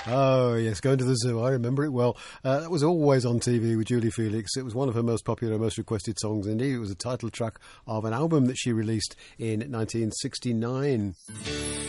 Oh, yes, Going to the Zoo. I remember it well. That was always on TV with Julie Felix. It was one of her most popular, most requested songs. Indeed, it was a title track of an album that she released in 1969.